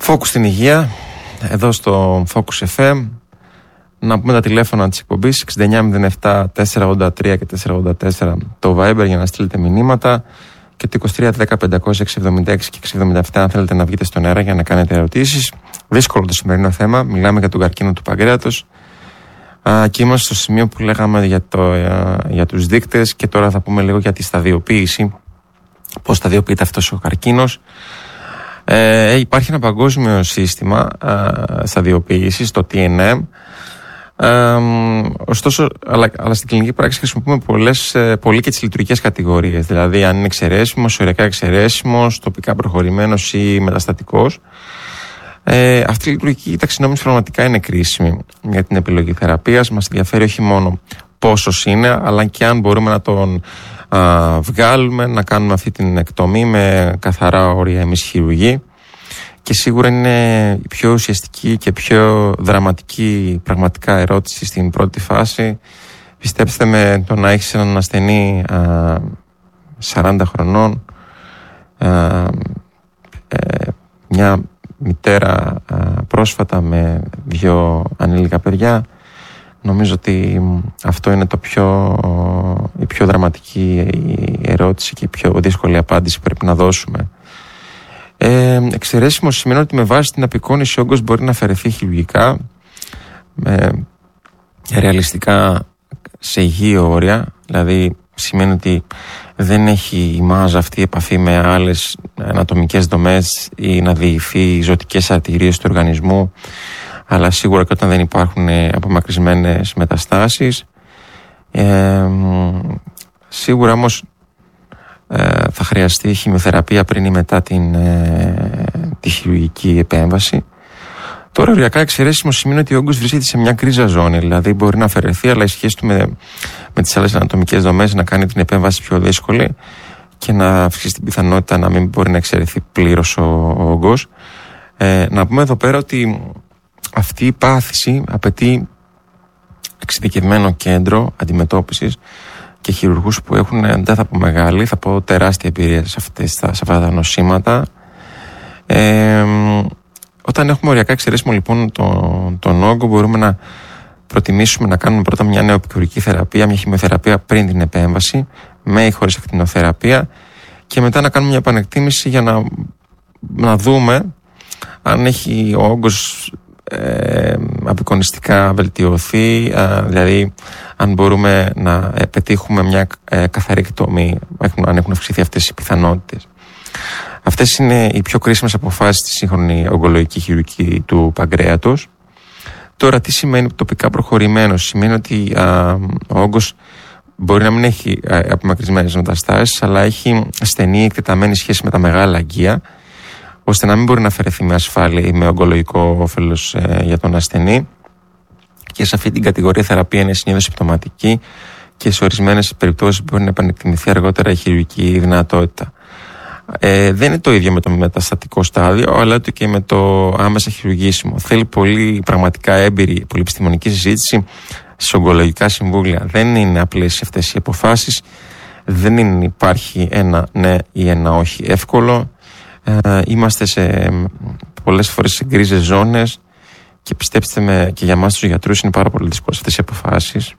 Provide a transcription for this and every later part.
Focus στην υγεία, εδώ στο Focus FM. Να πούμε τα τηλέφωνα της εκπομπής 6907 483 και 484 το Viber για να στείλετε μηνύματα και το 23 10 500 676 και 677 αν θέλετε να βγείτε στον αέρα για να κάνετε ερωτήσεις. Δύσκολο το σημερινό θέμα, μιλάμε για τον καρκίνο του παγκρέατος και είμαστε στο σημείο που λέγαμε για τους δείκτες και τώρα θα πούμε λίγο για τη σταδιοποίηση, πώς σταδιοποιείται αυτός ο καρκίνος. Υπάρχει ένα παγκόσμιο σύστημα σταδιοποίησης, το TNM. Ωστόσο, αλλά στην κλινική πράξη χρησιμοποιούμε πολύ και τις λειτουργικές κατηγορίες. Δηλαδή, αν είναι εξαιρέσιμος, οριακά εξαιρέσιμος, τοπικά προχωρημένος ή μεταστατικός. Αυτή η λειτουργική ταξινόμηση πραγματικά είναι κρίσιμη για την επιλογή θεραπείας. Μας ενδιαφέρει όχι μόνο πόσος είναι, αλλά και αν μπορούμε να τον βγάλουμε, να κάνουμε αυτή την εκτομή με καθαρά όρια εμείς χειρουργοί. Και σίγουρα είναι η πιο ουσιαστική και πιο δραματική πραγματικά ερώτηση στην πρώτη φάση. Πιστέψτε με, το να έχεις έναν ασθενή 40 χρονών, μια μητέρα πρόσφατα με 2 ανήλικα παιδιά, νομίζω ότι αυτό είναι η πιο δραματική ερώτηση και η πιο δύσκολη απάντηση που πρέπει να δώσουμε. Εξαιρέσιμο σημαίνει ότι με βάση την απεικόνηση ο όγκος μπορεί να αφαιρεθεί χειρουργικά ρεαλιστικά σε υγιή όρια, δηλαδή σημαίνει ότι δεν έχει η μάζα αυτή επαφή με άλλες ανατομικές δομές ή να διηγηθεί οι ζωτικές αρτηρίες του οργανισμού, αλλά σίγουρα και όταν δεν υπάρχουν απομακρυσμένες μεταστάσεις. Σίγουρα όμως θα χρειαστεί χημειοθεραπεία πριν ή μετά τη χειρουργική επέμβαση. Τώρα, οριακά εξαιρέσιμο σημαίνει ότι ο όγκος βρίσκεται σε μια γκρίζα ζώνη, δηλαδή μπορεί να αφαιρεθεί, αλλά η σχέση του με τις άλλες ανατομικές δομές να κάνει την επέμβαση πιο δύσκολη και να αυξήσει την πιθανότητα να μην μπορεί να εξαιρεθεί πλήρως ο όγκος. Να πούμε εδώ πέρα ότι αυτή η πάθηση απαιτεί εξειδικευμένο κέντρο αντιμετώπισης και χειρουργούς που έχουν, δεν θα πω μεγάλη, θα πω τεράστια εμπειρία σε αυτά τα νοσήματα. Όταν έχουμε οριακά εξαιρέσιμο λοιπόν τον όγκο, μπορούμε να προτιμήσουμε να κάνουμε πρώτα μια νεοεπικουρική θεραπεία, μια χημειοθεραπεία πριν την επέμβαση, με ή χωρίς ακτινοθεραπεία, και μετά να κάνουμε μια επανεκτίμηση για να δούμε αν έχει ο όγκος απεικονιστικά βελτιωθεί, δηλαδή αν μπορούμε να πετύχουμε μια καθαρή εκτομή, αν έχουν αυξηθεί αυτές οι πιθανότητες. Αυτές είναι οι πιο κρίσιμες αποφάσεις στη σύγχρονη ογκολογική χειρουργική του παγκρέατος. Τώρα, τι σημαίνει τοπικά προχωρημένος? Σημαίνει ότι ο όγκος μπορεί να μην έχει απομακρυσμένες μεταστάσεις, αλλά έχει στενή εκτεταμένη σχέση με τα μεγάλα αγκία, ώστε να μην μπορεί να αφαιρεθεί με ασφάλεια ή με ογκολογικό όφελος για τον ασθενή. Και σε αυτή την κατηγορία θεραπεία είναι συνήθως συμπτωματική και σε ορισμένες περιπτώσεις μπορεί να επανεκτιμηθεί αργότερα η χειρουργική δυνατότητα. Δεν είναι το ίδιο με το μεταστατικό στάδιο, αλλά και με το άμεσα χειρουργήσιμο. Θέλει πολύ πραγματικά έμπειρη πολυεπιστημονική συζήτηση σε ογκολογικά συμβούλια. Δεν είναι απλές αυτές οι αποφάσεις, δεν υπάρχει ένα ναι ή ένα όχι εύκολο. Είμαστε πολλές φορές σε γκρίζες ζώνες και πιστέψτε με, και για εμάς τους γιατρούς είναι πάρα πολύ δύσκολες αυτές οι αποφάσεις.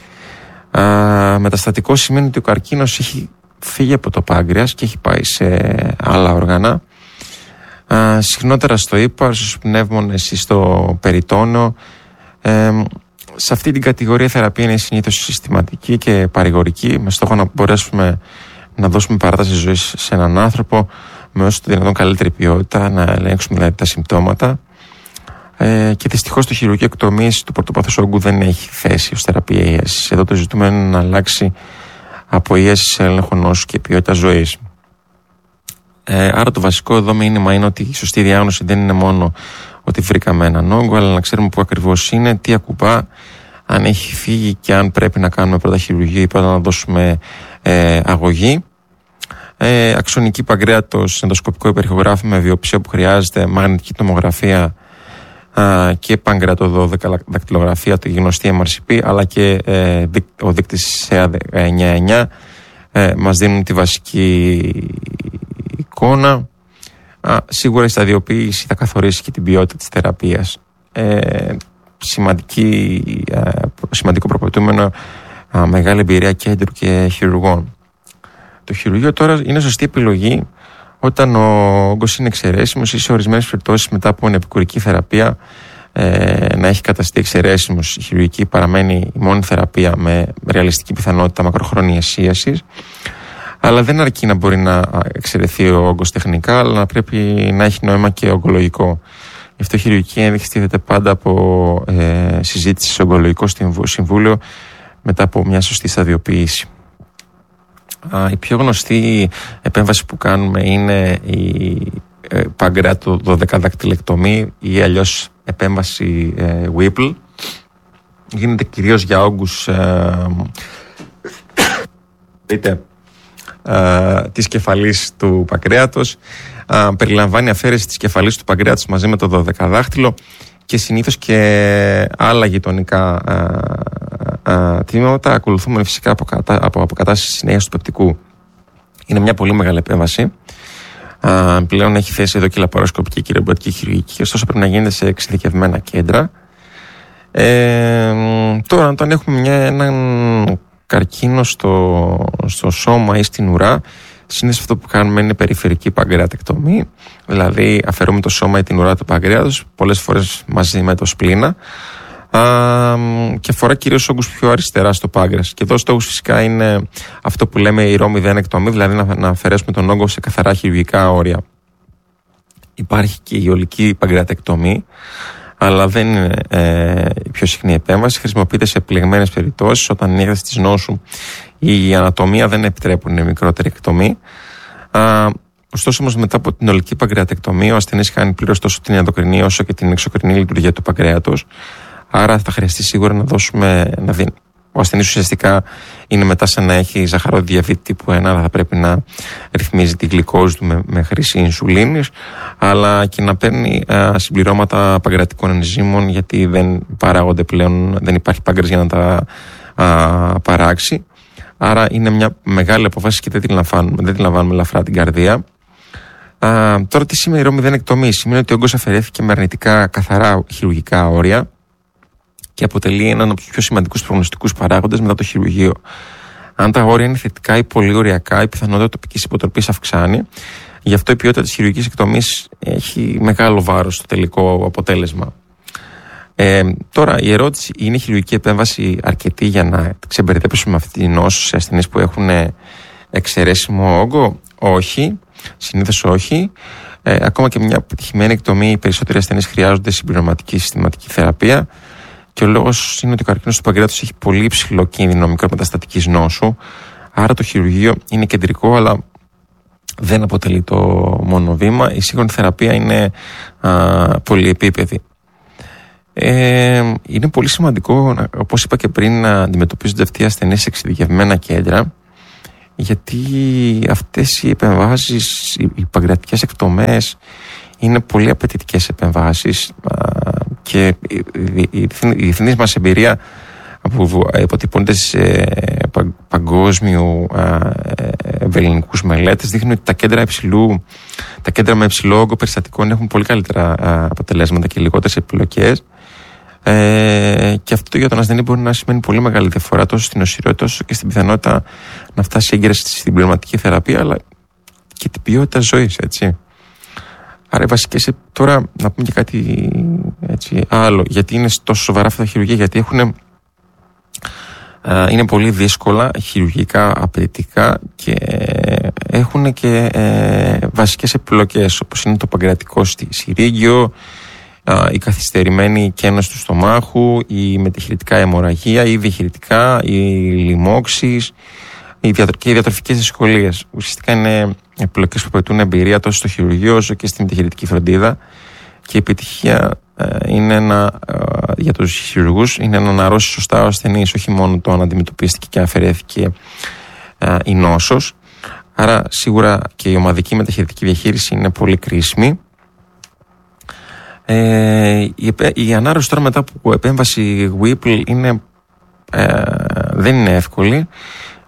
Μεταστατικό σημαίνει ότι ο καρκίνος έχει φύγει από το πάγκρεας και έχει πάει σε άλλα όργανα, συχνότερα στο ύπαρ, στους πνεύμονες ή στο περιτόνεο. Σε αυτή την κατηγορία η θεραπεία είναι συνήθως συστηματική και παρηγορική, με στόχο να μπορέσουμε να δώσουμε παράταση ζωής σε έναν άνθρωπο με όσο το δυνατόν καλύτερη ποιότητα, να ελέγξουμε δηλαδή τα συμπτώματα. Και δυστυχώς το χειρουργείο εκτομής του πρωτοπαθούς όγκου δεν έχει θέση ως θεραπεία ίασης. Εδώ το ζητούμε είναι να αλλάξει από ίαση σε έλεγχο νόσου και ποιότητα ζωής. Άρα το βασικό εδώ μήνυμα είναι ότι η σωστή διάγνωση δεν είναι μόνο ότι βρήκαμε έναν όγκο, αλλά να ξέρουμε πού ακριβώς είναι, τι ακουπά, αν έχει φύγει και αν πρέπει να κάνουμε πρώτα χειρουργία ή πρώτα να δώσουμε αγωγή. Αξονική παγκρέατος, ενδοσκοπικό υπερηχογράφημα με βιοψία που χρειάζεται, μαγνητική τομογραφία και παγκρατοδακτυλογραφία, τη γνωστή MRCP, αλλά και ο δείκτης SEA9-9 μας δίνουν τη βασική εικόνα. Σίγουρα η σταδιοποίηση θα καθορίσει και την ποιότητα της θεραπείας. Σημαντικό προποτούμενο, μεγάλη εμπειρία κέντρου και χειρουργών. Το χειρουργείο τώρα είναι σωστή επιλογή όταν ο όγκος είναι εξαιρέσιμος ή σε ορισμένες περιπτώσεις μετά από επικουρική θεραπεία να έχει καταστεί εξαιρέσιμος. Η χειρουργική παραμένει η μόνη θεραπεία με ρεαλιστική πιθανότητα μακροχρόνιας σύασης, αλλά δεν αρκεί να μπορεί να εξαιρεθεί ο όγκος τεχνικά, αλλά να πρέπει να έχει νόημα και ογκολογικό. Γι' αυτό η χειρουργική ένδειξη στήθεται πάντα από συζήτηση σε ογκολογικό συμβούλιο μετά από μια σωστή σταδιοποίηση. Η πιο γνωστή επέμβαση που κάνουμε είναι η παγκρεατο-12 ή αλλιώς επέμβαση Whipple. Γίνεται κυρίως για όγκους της κεφαλής του παγκρέατος. Περιλαμβάνει αφαίρεση της κεφαλής του παγκρέατος μαζί με το 12δάχτυλο και συνήθως και άλλα γειτονικά τμήματα. Ακολουθούμε φυσικά από αποκατάσταση συνέχειας του πεπτικού. Είναι μια πολύ μεγάλη επέμβαση. Πλέον έχει θέση εδώ και λαπαροσκοπική και ρομποτική χειρουργική, ωστόσο πρέπει να γίνεται σε εξειδικευμένα κέντρα. Τώρα, όταν έχουμε έναν καρκίνο στο σώμα ή στην ουρά, συνήθως αυτό που κάνουμε είναι περιφερική παγκρεατεκτομή, δηλαδή αφαιρούμε το σώμα ή την ουρά του παγκρέατος, πολλές φορές μαζί με το σπλήνα, και αφορά κυρίως όγκους πιο αριστερά στο πάγκρεας. Και εδώ στόχος φυσικά είναι αυτό που λέμε η ρό 0 εκτομή, δηλαδή να αφαιρέσουμε τον όγκο σε καθαρά χειρουργικά όρια. Υπάρχει και η ολική παγκρεατεκτομή, αλλά δεν είναι η πιο συχνή επέμβαση. Χρησιμοποιείται σε επιλεγμένες περιπτώσεις όταν η έκταση της νόσου ή η ανατομία δεν επιτρέπουν μικρότερη εκτομή. Ωστόσο, όμως, μετά από την ολική παγκρεατεκτομή, ο ασθενής χάνει πλήρως τόσο την ενδοκρινή όσο και την εξωκρινή λειτουργία του παγκρέατος. Άρα θα χρειαστεί σίγουρα να δώσουμε. Ο ασθενής ουσιαστικά είναι μετά σαν να έχει ζαχαρόδι διαβήτη τύπου 1, αλλά θα πρέπει να ρυθμίζει τη γλυκόζη του με χρήση ινσουλίνης, αλλά και να παίρνει συμπληρώματα παγκρατικών ενζύμων, γιατί δεν παράγονται πλέον, δεν υπάρχει πάγκρας για να τα παράξει. Άρα είναι μια μεγάλη αποφάση και δεν την λαμβάνουμε ελαφρά την καρδία. Τώρα, τι σημαίνει η ρό 0 εκτομή? Σημαίνει ότι ο όγκος αφαιρέθηκε με αρνητικά καθαρά χειρουργικά όρια και αποτελεί έναν από τους πιο σημαντικούς προγνωστικούς παράγοντες μετά το χειρουργείο. Αν τα όρια είναι θετικά ή πολύ οριακά, η πιθανότητα τοπικής υποτροπής αυξάνει. Γι' αυτό η ποιότητα της χειρουργικής εκτομής έχει μεγάλο βάρος στο τελικό αποτέλεσμα. Τώρα, η ερώτηση: είναι η χειρουργική επέμβαση αρκετή για να ξεμπερδέψουμε αυτή την νόσο σε ασθενείς που έχουν εξαιρέσιμο όγκο? Όχι, συνήθως όχι. Ακόμα και μια επιτυχημένη εκτομή, οι περισσότεροι ασθενείς χρειάζονται συμπληρωματική συστηματική θεραπεία. Και ο λόγος είναι ότι ο καρκίνος του παγκρέατος έχει πολύ υψηλό κίνδυνο μικρομεταστατικής νόσου. Άρα το χειρουργείο είναι κεντρικό, αλλά δεν αποτελεί το μόνο βήμα. Η σύγχρονη θεραπεία είναι πολυεπίπεδη. Είναι πολύ σημαντικό, όπως είπα και πριν, να αντιμετωπίζονται αυτοί οι ασθενείς σε εξειδικευμένα κέντρα, γιατί αυτές οι επεμβάσεις, οι παγκρατικές εκτομές, είναι πολύ απαιτητικές επεμβάσεις και η διεθνής μας εμπειρία που υποτυπώνεται σε παγκόσμιου ευελληνικούς μελέτες δείχνει ότι τα κέντρα με υψηλό όγκο περιστατικών έχουν πολύ καλύτερα αποτελέσματα και λιγότερες επιλογές, και αυτό για τον ασθενή μπορεί να σημαίνει πολύ μεγάλη διαφορά τόσο στην οσιρότητα όσο και στην πιθανότητα να φτάσει έγκαιρα στην πληρωματική θεραπεία, αλλά και την ποιότητα ζωής, έτσι. Άρα οι βασικές, τώρα να πούμε και κάτι έτσι άλλο, γιατί είναι τόσο σοβαρά αυτά τα χειρουργία, γιατί είναι πολύ δύσκολα, χειρουργικά απαιτητικά και έχουν και βασικές επιλογές, όπως είναι το παγκρατικό συρίγγιο, η καθυστερημένη κένωση του στομάχου, η μετεχειρητικά αιμορραγία, η διαχειρητικά, οι λοιμώξεις και οι διατροφικές δυσκολίες. Ουσιαστικά είναι επιλογές που απαιτούν εμπειρία τόσο στο χειρουργείο όσο και στη μετεχειρητική φροντίδα, και η επιτυχία για τους χειρουργούς είναι να αναρρώσει σωστά ο ασθενής, όχι μόνο το αν αντιμετωπίστηκε και αφαιρέθηκε η νόσος. Άρα σίγουρα και η ομαδική μεταχειρητική διαχείριση είναι πολύ κρίσιμη. Η ανάρρωση τώρα μετά από επέμβαση Whipple δεν είναι εύκολη.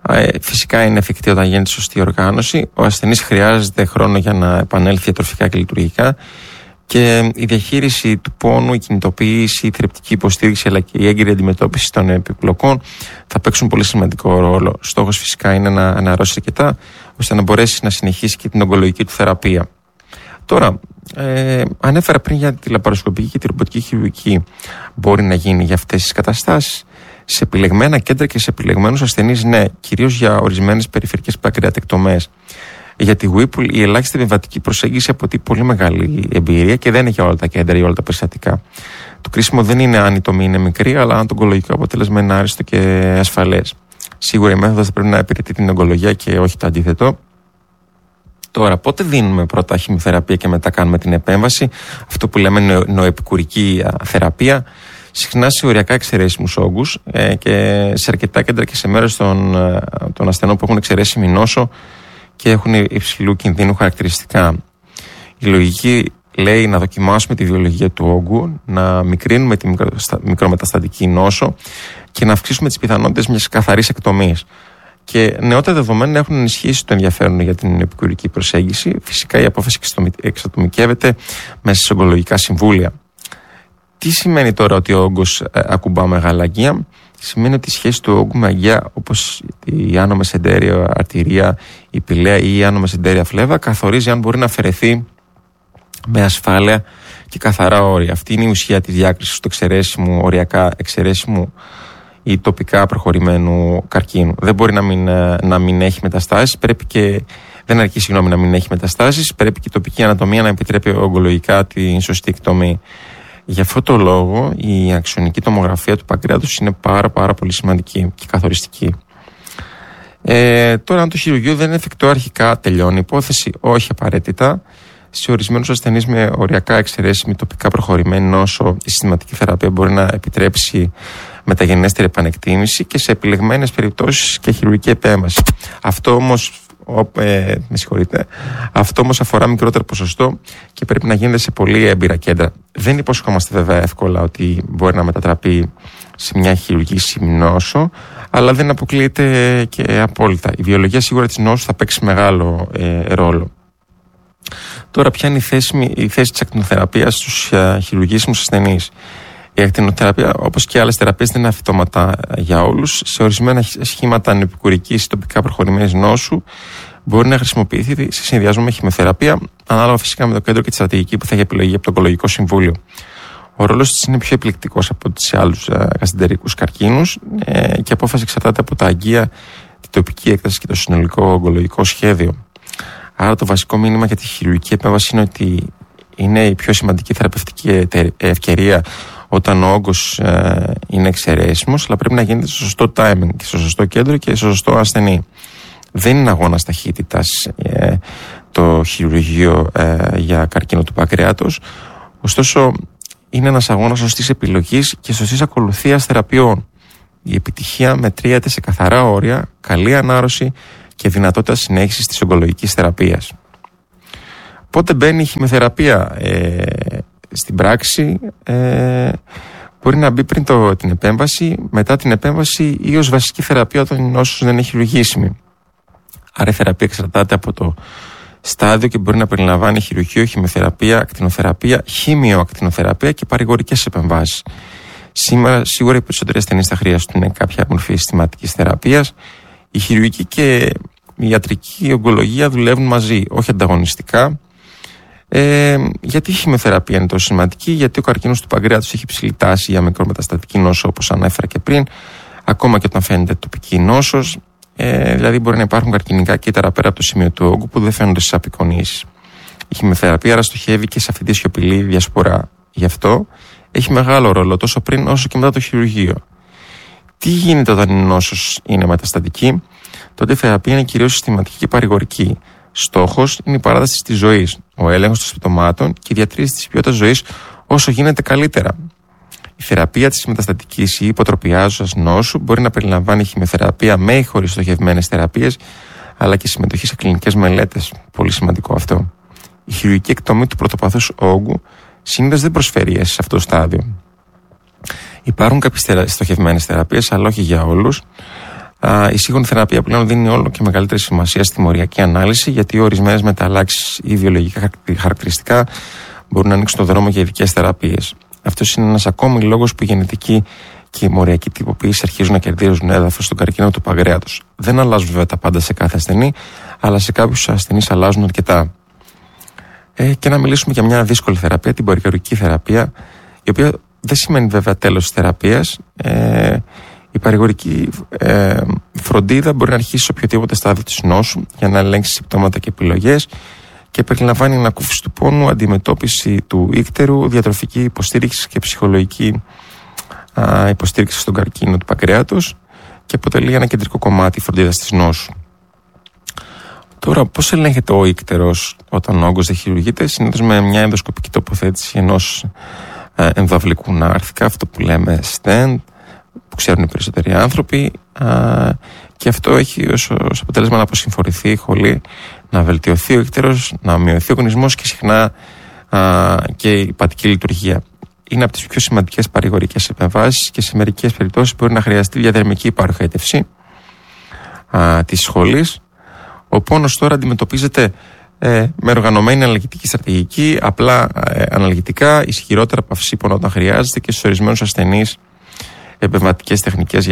Φυσικά είναι εφικτή όταν γίνεται σωστή οργάνωση. Ο ασθενής χρειάζεται χρόνο για να επανέλθει διατροφικά και λειτουργικά. Και η διαχείριση του πόνου, η κινητοποίηση, η θρεπτική υποστήριξη αλλά και η έγκυρη αντιμετώπιση των επιπλοκών θα παίξουν πολύ σημαντικό ρόλο. Στόχος φυσικά είναι να αναρρώσει αρκετά ώστε να μπορέσει να συνεχίσει και την ογκολογική του θεραπεία. Τώρα, ανέφερα πριν για τη λαπαροσκοπική και τη ρομποτική χειρουργική. Μπορεί να γίνει για αυτές τις καταστάσεις. Σε επιλεγμένα κέντρα και σε επιλεγμένους ασθενείς, ναι, κυρίως για ορισμένες περιφερειακές παγκρεατεκτομές. Για τη Whipple η ελάχιστη εμβατική προσέγγιση αποτελεί πολύ μεγάλη εμπειρία και δεν είναι για όλα τα κέντρα ή όλα τα περιστατικά. Το κρίσιμο δεν είναι αν η τομή είναι μικρή, αλλά αν το ογκολογικό αποτέλεσμα είναι άριστο και ασφαλές. Σίγουρα η μέθοδος θα πρέπει να υπηρετεί την ογκολογία και όχι το αντίθετο. Τώρα, πότε δίνουμε πρώτα χημειοθεραπεία και μετά κάνουμε την επέμβαση, αυτό που λέμε νοοεπικουρική θεραπεία, συχνά σε οριακά εξαιρέσιμους όγκους και σε αρκετά κέντρα και σε μέρος των ασθενών που έχουν εξαιρέσιμη νόσο και έχουν υψηλού κινδύνου χαρακτηριστικά. Η λογική λέει να δοκιμάσουμε τη βιολογία του όγκου, να μικρύνουμε τη μικρομεταστατική νόσο και να αυξήσουμε τις πιθανότητες μιας καθαρής εκτομής. Και νεότερα δεδομένα έχουν ενισχύσει το ενδιαφέρον για την επικουρική προσέγγιση. Φυσικά η απόφαση εξατομικεύεται μέσα σε ογκολογικά συμβούλια. Τι σημαίνει τώρα ότι ο όγκος ακουμπά μεγάλα αγγεία? Σημαίνει ότι η σχέση του όγκου με αγγεία όπως η άνω μεσεντέρια αρτηρία, η πηλαία ή η άνω μεσεντέρια φλέβα καθορίζει αν μπορεί να αφαιρεθεί με ασφάλεια και καθαρά όρια. Αυτή είναι η ουσία της διάκρισης του εξαιρέσιμου, οριακά εξαιρέσιμου ή τοπικά προχωρημένου καρκίνου. Δεν μπορεί να μην έχει μεταστάσεις, δεν αρκεί να μην έχει μεταστάσεις, πρέπει και η τοπική ανατομία να επιτρέπει ογκολογικά την σωστή εκτομή. Γι' αυτό το λόγο η αξιονική τομογραφία του παγκρέατος είναι πάρα πολύ σημαντική και καθοριστική. Τώρα, αν το χειρουργείο δεν είναι εφικτό αρχικά, τελειώνει η υπόθεση? Όχι απαραίτητα. Σε ορισμένους ασθενείς με οριακά εξαιρέσιμη τοπικά προχωρημένη νόσο, η συστηματική θεραπεία μπορεί να επιτρέψει μεταγενέστερη επανεκτίμηση και σε επιλεγμένες περιπτώσεις και χειρουργική επέμβαση. Αυτό όμως αφορά μικρότερο ποσοστό και πρέπει να γίνεται σε πολύ έμπειρα κέντρα. Δεν υποσχόμαστε βέβαια εύκολα ότι μπορεί να μετατραπεί σε μια χειρουργική νόσο, αλλά δεν αποκλείεται και απόλυτα. Η βιολογία σίγουρα της νόσου θα παίξει μεγάλο ρόλο. Τώρα, ποια είναι η θέση της ακτινοθεραπείας στους χειρουργήσιμους ασθενείς? Η ακτινοθεραπεία, όπως και άλλες θεραπείες, δεν είναι αυτόματα για όλους. Σε ορισμένα σχήματα ανεπικουρικής ή τοπικά προχωρημένης νόσου μπορεί να χρησιμοποιηθεί σε συνδυασμό με χημειοθεραπεία, ανάλογα φυσικά με το κέντρο και τη στρατηγική που θα έχει επιλογή από το Ογκολογικό Συμβούλιο. Ο ρόλος της είναι πιο επιλεκτικός από σε άλλους γαστεντερικούς καρκίνους και η απόφαση εξαρτάται από τα αγγεία, την τοπική έκταση και το συνολικό ογκολογικό σχέδιο. Άρα, το βασικό μήνυμα για τη χειρουργική επέμβαση είναι ότι είναι η πιο σημαντική θεραπευτική ευκαιρία όταν ο όγκος είναι εξαιρέσιμος, αλλά πρέπει να γίνεται στο σωστό timing και στο σωστό κέντρο και στο σωστό ασθενή. Δεν είναι αγώνας ταχύτητας το χειρουργείο για καρκίνο του παγκρέατος, ωστόσο είναι ένας αγώνας σωστής επιλογής και σωστής ακολουθίας θεραπείων. Η επιτυχία μετριέται σε καθαρά όρια, καλή ανάρρωση και δυνατότητα συνέχισης της ογκολογικής θεραπείας. Πότε μπαίνει η χημειοθεραπεία στην πράξη? Μπορεί να μπει πριν την επέμβαση, μετά την επέμβαση ή ως βασική θεραπεία όταν η νόσος δεν είναι χειρουργήσιμη. Άρα η θεραπεία εξαρτάται από το στάδιο και μπορεί να περιλαμβάνει χειρουργείο, χημειοθεραπεία, ακτινοθεραπεία, χημειοακτινοθεραπεία και παρηγορικές επεμβάσεις. Σήμερα σίγουρα οι περισσότεροι ασθενείς θα χρειαστούν κάποια μορφή συστηματικής θεραπείας. Η χειρουργική και η ιατρική ογκολογία δουλεύουν μαζί, όχι ανταγωνιστικά. Γιατί η χημειοθεραπεία είναι τόσο σημαντική? Γιατί ο καρκίνος του παγκρέατος έχει υψηλή τάση για μικρομεταστατική νόσο, όπως ανέφερα και πριν, ακόμα και όταν φαίνεται τοπική νόσος. Δηλαδή, μπορεί να υπάρχουν καρκινικά κύτταρα πέρα από το σημείο του όγκου που δεν φαίνονται στις απεικονίσεις. Η χημειοθεραπεία άρα στοχεύει και σε αυτή τη σιωπηλή διασπορά. Γι' αυτό έχει μεγάλο ρόλο τόσο πριν όσο και μετά το χειρουργείο. Τι γίνεται όταν η νόσος είναι μεταστατική? Τότε η θεραπεία είναι κυρίως συστηματική και παρηγορική. Στόχος είναι η παράταση της ζωής, ο έλεγχος των συμπτωμάτων και η διατήρηση της ποιότητας ζωής όσο γίνεται καλύτερα. Η θεραπεία της μεταστατικής ή υποτροπιάζουσας νόσου μπορεί να περιλαμβάνει χημειοθεραπεία με ή χωρίς στοχευμένες θεραπείες, αλλά και συμμετοχή σε κλινικές μελέτες. Πολύ σημαντικό αυτό. Η χειρουργική εκτομή του πρωτοπαθούς όγκου συνήθως δεν προσφέρει σε αυτό το στάδιο. Υπάρχουν κάποιες στοχευμένες θεραπείες, αλλά όχι για όλους. Η σύγχρονη θεραπεία πλέον δίνει όλο και μεγαλύτερη σημασία στη μοριακή ανάλυση, γιατί ορισμένες μεταλλάξεις ή βιολογικά χαρακτηριστικά μπορούν να ανοίξουν το δρόμο για ειδικές θεραπείες. Αυτός είναι ένας ακόμη λόγος που η γενετική και η μοριακή τυποποίηση αρχίζουν να κερδίζουν έδαφος στον καρκίνο του παγκρέατος. Δεν αλλάζουν βέβαια τα πάντα σε κάθε ασθενή, αλλά σε κάποιους ασθενείς αλλάζουν αρκετά. Και να μιλήσουμε για μια δύσκολη θεραπεία, την παρηγορική θεραπεία, η οποία δεν σημαίνει βέβαια τέλος της θεραπείας. Η παρηγορική φροντίδα μπορεί να αρχίσει σε οποιοδήποτε στάδιο της νόσου για να ελέγξει συμπτώματα και επιλογές και περιλαμβάνει ανακούφιση του πόνου, αντιμετώπιση του ίκτερου, διατροφική υποστήριξη και ψυχολογική υποστήριξη στον καρκίνο του παγκρέατος και αποτελεί ένα κεντρικό κομμάτι φροντίδας της νόσου. Τώρα, πώς ελέγχεται ο ίκτερος όταν ο όγκος δεν χειρουργείται? Συνήθως με μια ενδοσκοπική τοποθέτηση ενός ενδοαυλικού νάρθηκα, αυτό που λέμε stent, που ξέρουν οι περισσότεροι άνθρωποι, και αυτό έχει ως αποτέλεσμα να αποσυμφορηθεί η χολή, να βελτιωθεί ο ίκτερος, να μειωθεί ο γονισμός και συχνά και η πατική λειτουργία. Είναι από τις πιο σημαντικές παρηγορικές επεμβάσεις και σε μερικές περιπτώσεις μπορεί να χρειαστεί διαδερμική υπαροχέτευση της χολής. Ο πόνος τώρα αντιμετωπίζεται με οργανωμένη αναλγητική στρατηγική, απλά αναλγητικά, ισχυρότερα παυσίπονα όταν χρειάζεται και στους ορισμένους ασθενείς επεμβατικές τεχνικές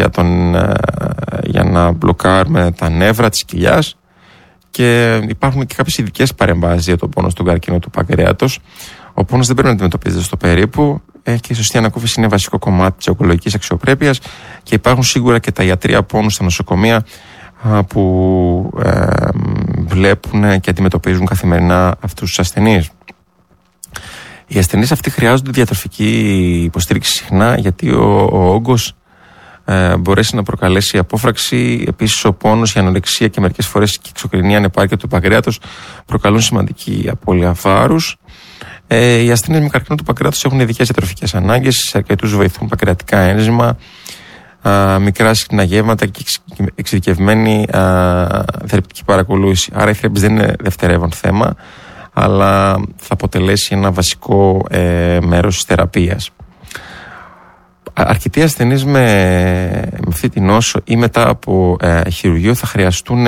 για να μπλοκάρουμε τα νεύρα της κοιλιάς, και υπάρχουν και κάποιες ειδικές παρεμβάσεις για τον πόνο στον καρκίνο του παγκρέατος. Ο πόνος δεν πρέπει να αντιμετωπίζεται στο περίπου και η σωστή ανακούφιση είναι βασικό κομμάτι της ογκολογικής αξιοπρέπειας, και υπάρχουν σίγουρα και τα ιατρεία πόνου στα νοσοκομεία που βλέπουν και αντιμετωπίζουν καθημερινά αυτούς τους ασθενείς. Οι ασθενείς αυτοί χρειάζονται διατροφική υποστήριξη συχνά, γιατί ο όγκος μπορέσει να προκαλέσει απόφραξη. Επίσης, ο πόνος, η ανορεξία και μερικές φορές και η εξωκρινή ανεπάρκεια του παγκρέατος προκαλούν σημαντική απώλεια βάρους. Οι ασθενείς με καρκίνο του παγκρέατος έχουν ειδικές διατροφικές ανάγκες, σε αρκετούς βοηθούν παγκρεατικά ένζημα, μικρά συχνά γεύματα και εξειδικευμένη θεραπευτική παρακολούθηση. Άρα η θεραπεία δεν είναι δευτερεύον θέμα, αλλά θα αποτελέσει ένα βασικό μέρος της θεραπείας. Αρκετοί ασθενείς με αυτή την νόσο ή μετά από χειρουργείο θα χρειαστούν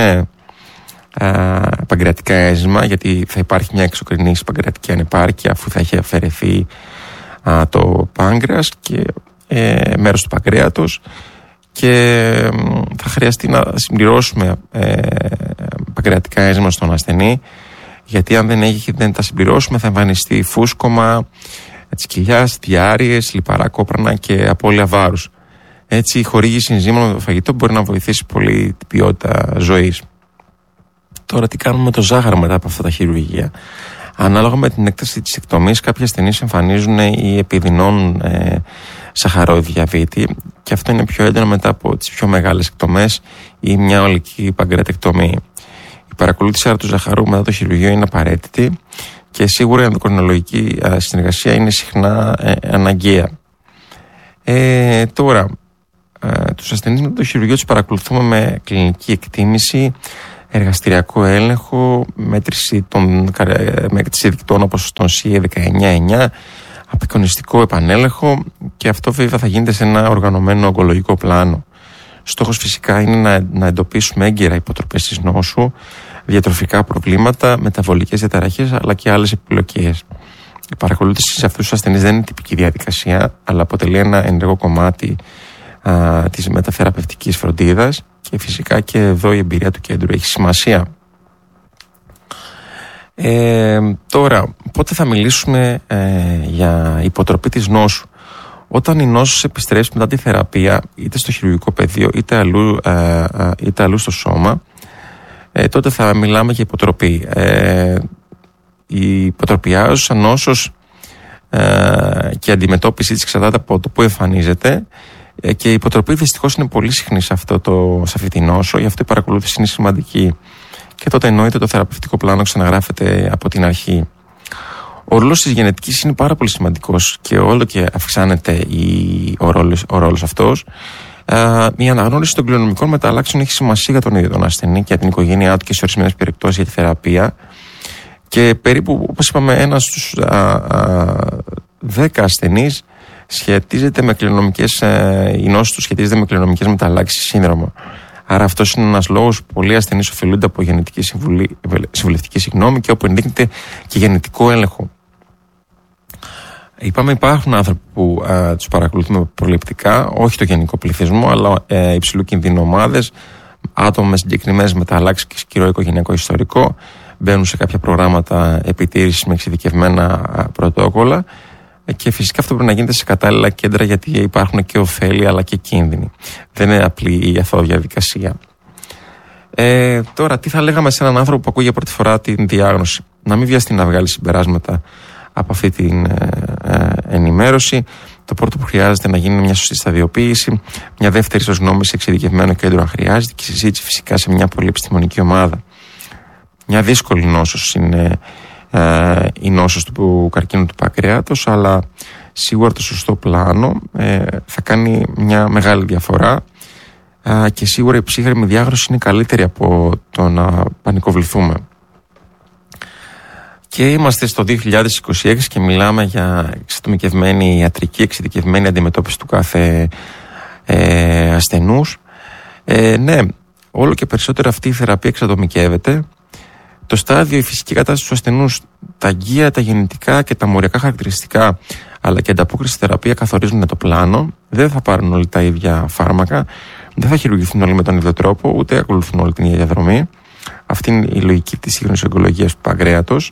παγκρεατικά ένζημα, γιατί θα υπάρχει μια εξωκρινής παγκρεατική ανεπάρκεια αφού θα έχει αφαιρεθεί το πάγκρεας και μέρος του παγκρέατος, και θα χρειαστεί να συμπληρώσουμε παγκρεατικά ένζημα στον ασθενή, γιατί αν δεν τα συμπληρώσουμε θα εμφανιστεί φούσκωμα της κοιλιάς, διάρειες, λιπαρά κόπρανα και απώλεια βάρους. Έτσι η χορήγηση ενζήμων με το φαγητό μπορεί να βοηθήσει πολύ την ποιότητα ζωής. Τώρα τι κάνουμε με το ζάχαρο μετά από αυτά τα χειρουργία? Ανάλογα με την έκταση της εκτομής, κάποιοι ασθενείς εμφανίζουν ή επιδεινώνουν σαχαρώδη διαβήτη, και αυτό είναι πιο έντονο μετά από τις πιο μεγάλες εκτομές ή μια ολική παγκρεατεκτομή. Η παρακολούθηση άρα του ζαχαρού μετά το χειρουργείο είναι απαραίτητη, και σίγουρα η ενδοκρινολογική συνεργασία είναι συχνά αναγκαία. Τώρα, τους ασθενείς μετά το χειρουργείο τους παρακολουθούμε με κλινική εκτίμηση, εργαστηριακό έλεγχο, μέτρηση δικτών όπως τον CA19-9, απεικονιστικό επανέλεγχο, και αυτό βέβαια θα γίνεται σε ένα οργανωμένο ογκολογικό πλάνο. Στόχος φυσικά είναι να εντοπίσουμε έγκαιρα υποτροπές της νόσου, διατροφικά προβλήματα, μεταβολικές διαταραχές αλλά και άλλες επιπλοκές. Η παρακολούθηση σε αυτούς τους ασθενείς δεν είναι τυπική διαδικασία, αλλά αποτελεί ένα ενεργό κομμάτι της μεταθεραπευτικής φροντίδας, και φυσικά και εδώ η εμπειρία του κέντρου έχει σημασία. Τώρα, πότε θα μιλήσουμε για υποτροπή της νόσου? Όταν η νόσος επιστρέψει μετά τη θεραπεία, είτε στο χειρουργικό πεδίο είτε αλλού στο σώμα, τότε θα μιλάμε για υποτροπή. Η υποτροπιάζουσα νόσος και η αντιμετώπιση της εξαρτάται από το που εμφανίζεται, και η υποτροπή δυστυχώς είναι πολύ συχνή σε αυτή τη νόσο, γι' αυτό η παρακολούθηση είναι σημαντική, και τότε εννοείται το θεραπευτικό πλάνο ξαναγράφεται από την αρχή. Ο ρόλος της γενετικής είναι πάρα πολύ σημαντικός και όλο και αυξάνεται ο ρόλος αυτός. Η αναγνώριση των κληρονομικών μεταλλάξεων έχει σημασία για τον ίδιο τον ασθενή και για την οικογένειά του και σε ορισμένες περιπτώσεις για τη θεραπεία. Και περίπου, όπως είπαμε, ένας στους 10 ασθενείς σχετίζεται με κληρονομικές, η νόση του σχετίζεται με κληρονομικές μεταλλάξεις σύνδρομο. Άρα αυτός είναι ένας λόγος που πολλοί ασθενείς ωφελούνται από γενετική συμβουλευτική και όπου ενδείκνυται και γενετικό έλεγχο. Είπαμε, υπάρχουν άνθρωποι που τους παρακολουθούμε προληπτικά, όχι το γενικό πληθυσμό, αλλά υψηλού κινδύνου ομάδες, άτομα με συγκεκριμένες μεταλλάξεις και σκυρό οικογενειακό ιστορικό, μπαίνουν σε κάποια προγράμματα επιτήρησης με εξειδικευμένα πρωτόκολλα και φυσικά αυτό πρέπει να γίνεται σε κατάλληλα κέντρα, γιατί υπάρχουν και ωφέλη αλλά και κίνδυνοι. Δεν είναι απλή η αθώα διαδικασία. Τώρα, τι θα λέγαμε σε έναν άνθρωπο που ακούει για πρώτη φορά την διάγνωση? Να μην βιαστεί να βγάλει συμπεράσματα από αυτή την ενημέρωση. Το πρώτο που χρειάζεται να γίνει μια σωστή σταδιοποίηση, μια δεύτερη ίσως γνώμη σε εξειδικευμένο κέντρο αν χρειάζεται και συζήτηση φυσικά σε μια πολύ επιστημονική ομάδα. Μια δύσκολη νόσος είναι η νόσος του καρκίνου του παγκρέατος, αλλά σίγουρα το σωστό πλάνο θα κάνει μια μεγάλη διαφορά και σίγουρα η ψύχρεμη διάγνωση είναι καλύτερη από το να πανικοβληθούμε. Και είμαστε στο 2026 και μιλάμε για εξατομικευμένη ιατρική, εξειδικευμένη αντιμετώπιση του κάθε ασθενούς. Ναι, όλο και περισσότερο αυτή η θεραπεία εξατομικεύεται. Το στάδιο, η φυσική κατάσταση του ασθενούς, τα αγκία, τα γεννητικά και τα μοριακά χαρακτηριστικά, αλλά και ανταπόκριση στη θεραπεία καθορίζουν το πλάνο. Δεν θα πάρουν όλοι τα ίδια φάρμακα, δεν θα χειρουργηθούν όλοι με τον ίδιο τρόπο, ούτε ακολουθούν όλη την ίδια διαδρομή. Αυτή είναι η λογική της σύγχρονης ογκολογίας του παγκρέατος.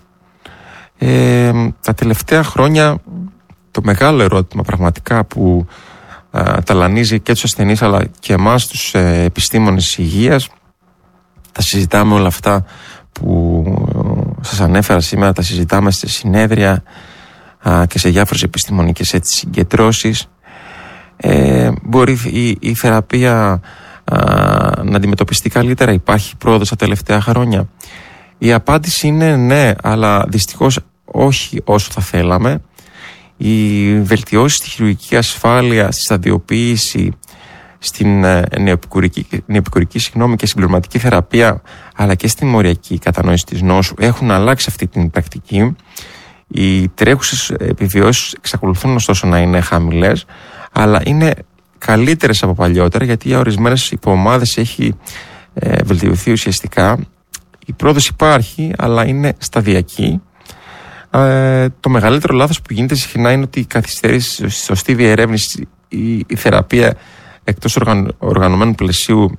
Τα τελευταία χρόνια το μεγάλο ερώτημα πραγματικά που ταλανίζει και τους ασθενείς αλλά και εμάς τους επιστήμονες υγείας, τα συζητάμε όλα αυτά που σας ανέφερα σήμερα, τα συζητάμε σε συνέδρια και σε διάφορες επιστημονικές συγκεντρώσεις. Μπορεί η θεραπεία να αντιμετωπιστεί καλύτερα? Υπάρχει πρόοδος τα τελευταία χρόνια? Η απάντηση είναι ναι, αλλά δυστυχώς όχι όσο θα θέλαμε. Οι βελτιώσεις στη χειρουργική ασφάλεια, στη σταδιοποίηση, στην νεοεπικουρική και συμπληρωματική θεραπεία, αλλά και στην μοριακή κατανόηση της νόσου έχουν αλλάξει αυτή την πρακτική. Οι τρέχουσες επιβιώσεις εξακολουθούν ωστόσο να είναι χαμηλές, αλλά είναι καλύτερες από παλιότερα, γιατί για ορισμένες υποομάδες έχει βελτιωθεί ουσιαστικά. Η πρόοδος υπάρχει, αλλά είναι σταδιακή. Το μεγαλύτερο λάθος που γίνεται συχνά είναι ότι καθυστερήσει στη σωστή διερεύνηση η θεραπεία εκτός οργανωμένου πλαισίου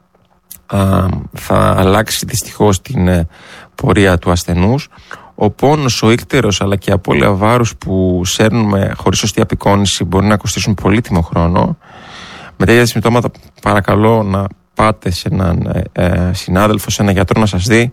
θα αλλάξει δυστυχώς την πορεία του ασθενούς. Ο πόνος, ο ίκτερος αλλά και η απώλεια βάρους που σέρνουμε χωρίς σωστή απεικόνηση μπορεί να κοστίσουν πολύτιμο χρόνο. Με τέτοια συμπτώματα παρακαλώ να πάτε σε έναν συνάδελφο, σε έναν γιατρό να σας δει,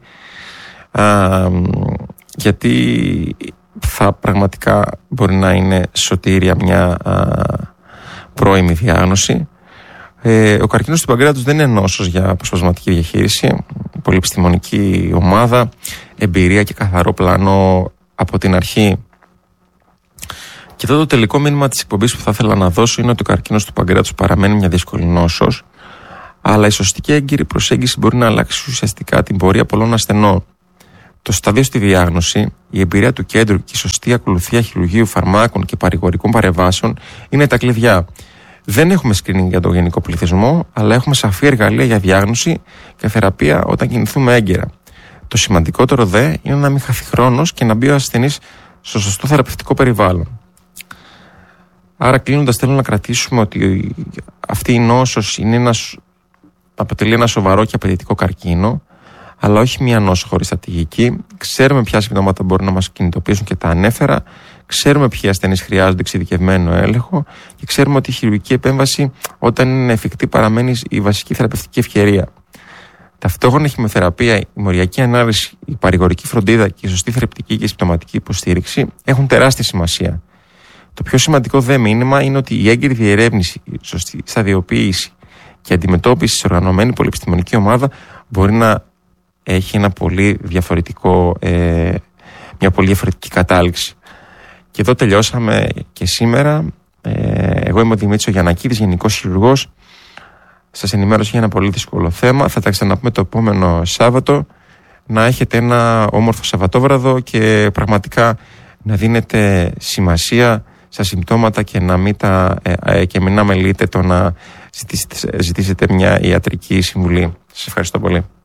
γιατί θα πραγματικά μπορεί να είναι σωτήρια μια πρώιμη διάγνωση. Ο καρκίνος του παγκρέατος δεν είναι νόσος για αποσπασματική διαχείριση. Πολυεπιστημονική ομάδα, εμπειρία και καθαρό πλάνο από την αρχή. Και εδώ το τελικό μήνυμα της εκπομπής που θα ήθελα να δώσω είναι ότι ο καρκίνος του παγκρέατος παραμένει μια δύσκολη νόσος, αλλά η σωστή και έγκυρη προσέγγιση μπορεί να αλλάξει ουσιαστικά την πορεία πολλών ασθενών. Το στάδιο στη διάγνωση, η εμπειρία του κέντρου και η σωστή ακολουθία χειρουργείου, φαρμάκων και παρηγορικών παρεμβάσεων είναι τα κλειδιά. Δεν έχουμε screening για τον γενικό πληθυσμό, αλλά έχουμε σαφή εργαλεία για διάγνωση και θεραπεία όταν κινηθούμε έγκαιρα. Το σημαντικότερο δε είναι να μην χαθεί χρόνος και να μπει ο ασθενής στο σωστό θεραπευτικό περιβάλλον. Άρα, κλείνοντας, θέλω να κρατήσουμε ότι αυτή η νόσος αποτελεί ένα σοβαρό και απαιτητικό καρκίνο, αλλά όχι μία νόσο χωρίς στρατηγική. Ξέρουμε ποια συμπτώματα μπορούν να μας κινητοποιήσουν και τα ανέφερα. Ξέρουμε ποιοι ασθενείς χρειάζονται εξειδικευμένο έλεγχο και ξέρουμε ότι η χειρουργική επέμβαση, όταν είναι εφικτή, παραμένει η βασική θεραπευτική ευκαιρία. Ταυτόχρονα η χημειοθεραπεία, η μοριακή ανάλυση, η παρηγορική φροντίδα και η σωστή θεραπευτική και συμπτωματική υποστήριξη έχουν τεράστια σημασία. Το πιο σημαντικό δε μήνυμα είναι ότι η έγκυρη διερεύνηση, η σωστή σταδιοποίηση και αντιμετώπιση σε οργανωμένη πολυεπιστημονική ομάδα μπορεί να έχει μια πολύ διαφορετική κατάληξη. Και εδώ τελειώσαμε και σήμερα. Εγώ είμαι ο Δημήτρης Γιαννακίδης, γενικός χειρουργός. Σας ενημέρωσα για ένα πολύ δύσκολο θέμα. Θα τα ξαναπούμε το επόμενο Σάββατο. Να έχετε ένα όμορφο Σαββατόβραδο και πραγματικά να δίνετε σημασία στα συμπτώματα και μην αμελείτε το να ζητήσετε μια ιατρική συμβουλή. Σας ευχαριστώ πολύ.